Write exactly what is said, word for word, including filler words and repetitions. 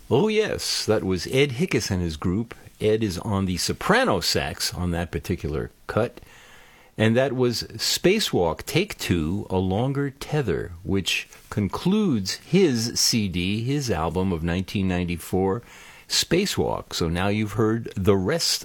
Oh, yes, that was Ed Hickus and his group. Ed is on the soprano sax on that particular cut. And that was Spacewalk, Take Two, A Longer Tether, which concludes his C D, his album of nineteen ninety-four, Spacewalk. So now you've heard the rest